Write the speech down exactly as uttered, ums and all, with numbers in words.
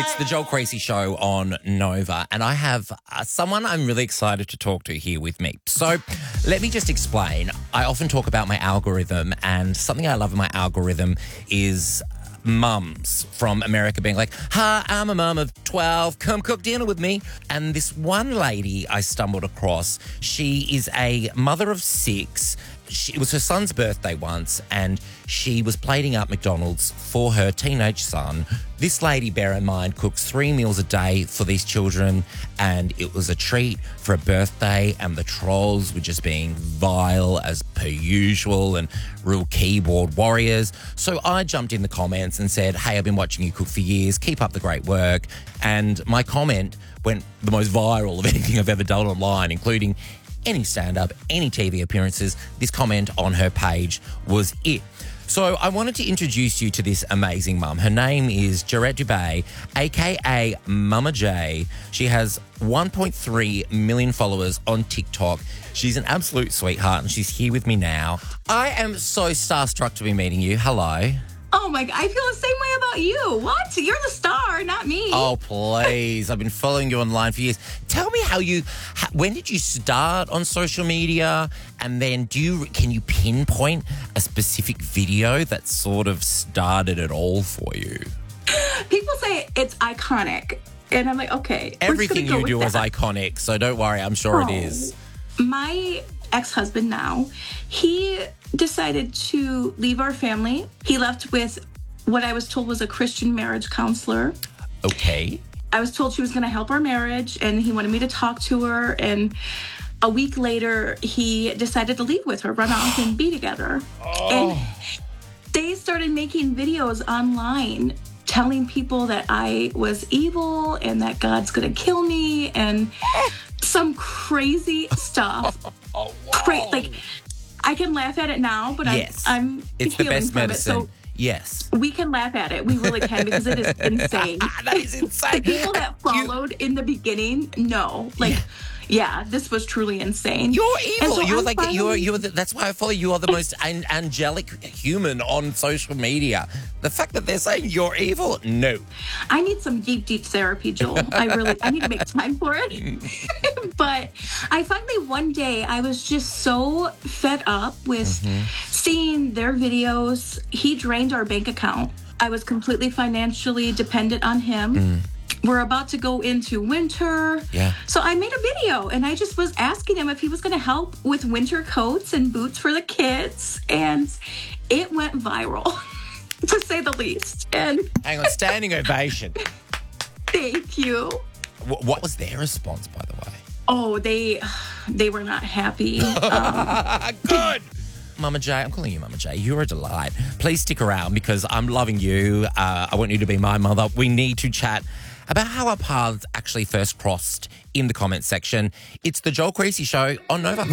It's the Joel Creasy Show on Nova, and I have uh, someone I'm really excited to talk to here with me. So let me just explain. I often talk about my algorithm, and something I love in my algorithm is mums from America being like, hi, I'm a mum of twelve, come cook dinner with me. And this one lady I stumbled across, she is a mother of six. She, it was her son's birthday once, and she was plating up McDonald's for her teenage son. This lady, bear in mind, cooks three meals a day for these children, and it was a treat for a birthday, and the trolls were just being vile as per usual and real keyboard warriors. So I jumped in the comments and said, hey, I've been watching you cook for years. Keep up the great work. And my comment went the most viral of anything I've ever done online, including any stand-up, any T V appearances. This comment on her page was it. So I wanted to introduce you to this amazing mum. Her name is Jarette Dubé, a k a. Mama J. She has one point three million followers on TikTok. She's an absolute sweetheart, and she's here with me now. I am so starstruck to be meeting you. Hello. Oh my God, I feel the same way about you. What? You're the star, not me. Oh, please. I've been following you online for years. Tell me how you, how, when did you start on social media? And then do you, can you pinpoint a specific video that sort of started it all for you? People say it's iconic. And I'm like, okay. Everything go you do that. is iconic, so don't worry. I'm sure oh. it is. My ex-husband now, he decided to leave our family. He left with what I was told was a Christian marriage counselor. Okay. I was told she was going to help our marriage, and he wanted me to talk to her. And a week later, he decided to leave with her, run off and be together. Oh. And they started making videos online telling people that I was evil and that God's going to kill me and some crazy stuff. Oh, Cra- like, I can laugh at it now, but yes. I'm, I'm it's the healing best from medicine. it. So yes. we can laugh at it. We really can, because it is insane. That is insane. The people that followed you... in the beginning, no. Like, yeah. Yeah, this was truly insane. You're evil. So you're I'm like finally... you're you're. The, that's why I follow you. Are the most an- angelic human on social media. The fact that they're saying you're evil, no. I need some deep, deep therapy, Joel. I really, I need to make time for it. But I finally one day I was just so fed up with mm-hmm. seeing their videos. He drained our bank account. I was completely financially dependent on him. Mm. We're about to go into winter. Yeah. So I made a video, and I just was asking him if he was going to help with winter coats and boots for the kids. And it went viral, to say the least. And hang on, standing ovation. Thank you. W- what was their response, by the way? Oh, they they were not happy. Um, Good. Mama J, I'm calling you Mama J. You're a delight. Please stick around, because I'm loving you. Uh, I want you to be my mother. We need to chat about how our paths actually first crossed in the comments section. It's the Joel Creasy Show on Nova.